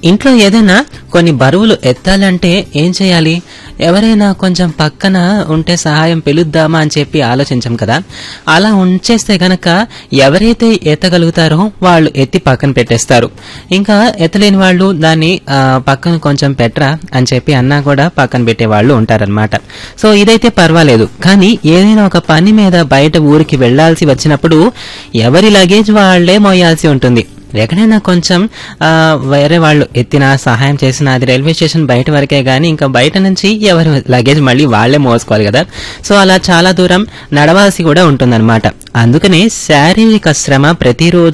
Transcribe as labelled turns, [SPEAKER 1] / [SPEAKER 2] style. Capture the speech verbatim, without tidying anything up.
[SPEAKER 1] ఇంట్లో ఏదైనా కొన్ని బరువులు ఎత్తాలంటే ఏం చేయాలి? ఎవరైనా కొంచెం పక్కన ఉంటే సహాయం పిలుద్దామా అని చెప్పి ఆలోచించం కదా. అలా ఉంచేస్తే గనక ఎవరైతే ఎత్తగలుగుతారో వాళ్ళు ఎత్తి పక్కన పెట్టేస్తారు. ఇంకా ఎత్తలేని వాళ్ళు దాన్ని పక్కన కొంచెం పెట్టరా అని చెప్పి అన్నా కూడా పక్కన పెట్టే వాళ్ళు ఉంటారనమాట. సో ఇదైతే పర్వాలేదు. కానీ ఏదైనా ఒక పని మీద బయట ఊరికి వెళ్లాల్సి వచ్చినప్పుడు ఎవరి లగేజ్ వాళ్లే మోయాల్సి ఉంటుంది. ఎక్కడైనా కొంచెం వేరే వాళ్ళు ఎత్తినా సహాయం చేసినా అది రైల్వే స్టేషన్ బయట వరకే గానీ ఇంకా బయట నుంచి ఎవరి లగేజ్ మళ్ళీ వాళ్లే మోసుకోవాలి కదా. సో అలా చాలా దూరం నడవాల్సి కూడా ఉంటుందన్నమాట. అందుకనే శారీరక శ్రమ ప్రతిరోజు